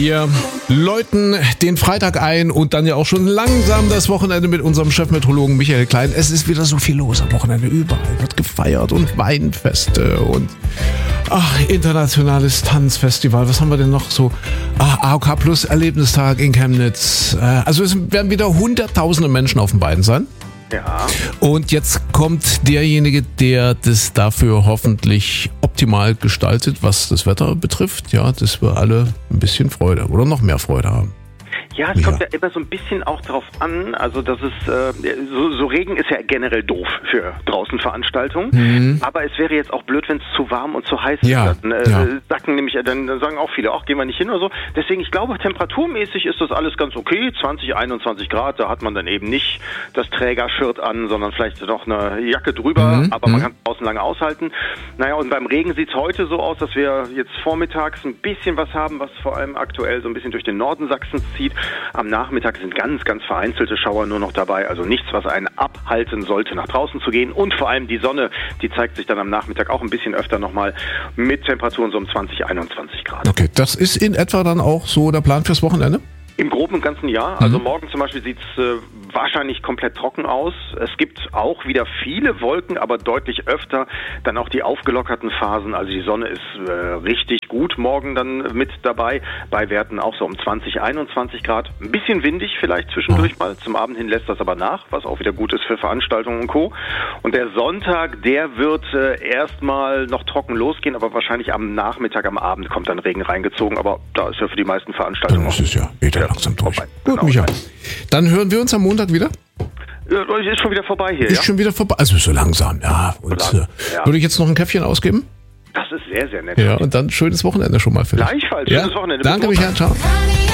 Wir läuten den Freitag ein und dann ja auch schon langsam das Wochenende mit unserem Chefmeteorologen Michael Klein. Es ist wieder so viel los am Wochenende. Überall wird gefeiert und Weinfeste und internationales Tanzfestival. Was haben wir denn noch so? AOK Plus Erlebnistag in Chemnitz. Also es werden wieder hunderttausende Menschen auf den Beinen sein. Ja. Und jetzt kommt derjenige, der das dafür hoffentlich optimal gestaltet, was das Wetter betrifft, ja, dass wir alle ein bisschen Freude oder noch mehr Freude haben. Ja, es kommt ja immer so ein bisschen auch drauf an, also das ist, so Regen ist ja generell doof für draußen Veranstaltungen, aber es wäre jetzt auch blöd, wenn es zu warm und zu heiß ist. Dann sacken nämlich, dann sagen auch viele, gehen wir nicht hin oder so. Deswegen, ich glaube, temperaturmäßig ist das alles ganz okay, 20, 21 Grad, da hat man dann eben nicht das Trägershirt an, sondern vielleicht noch eine Jacke drüber, aber man kann es draußen lange aushalten. Naja, und beim Regen sieht es heute so aus, dass wir jetzt vormittags ein bisschen was haben, was vor allem aktuell so ein bisschen durch den Norden Sachsens zieht. Am Nachmittag sind ganz, ganz vereinzelte Schauer nur noch dabei, also nichts, was einen abhalten sollte, nach draußen zu gehen. Und vor allem die Sonne, die zeigt sich dann am Nachmittag auch ein bisschen öfter nochmal mit Temperaturen so um 20, 21 Grad. Okay, das ist in etwa dann auch so der Plan fürs Wochenende? Im Groben und Ganzen ja. Also morgen zum Beispiel sieht es wahrscheinlich komplett trocken aus. Es gibt auch wieder viele Wolken, aber deutlich öfter dann auch die aufgelockerten Phasen. Also die Sonne ist richtig gut morgen dann mit dabei. Bei Werten auch so um 20, 21 Grad. Ein bisschen windig vielleicht zwischendurch mal. Zum Abend hin lässt das aber nach, was auch wieder gut ist für Veranstaltungen und Co. Und der Sonntag, der wird erstmal noch trocken losgehen, aber wahrscheinlich am Nachmittag, am Abend kommt dann Regen reingezogen. Aber da ist ja für die meisten Veranstaltungen dann ist es ja langsam durch. Vorbei. Gut, Genau. Micha. Dann hören wir uns am Montag wieder? Ist schon wieder vorbei hier, Ist schon wieder vorbei. Also so langsam, ja. Und würde ich jetzt noch ein Käffchen ausgeben? Das ist sehr, sehr nett. Ja, und dann schönes Wochenende schon mal für dich. Gleichfalls, Ja? schönes Wochenende. Danke, Micha. Ciao.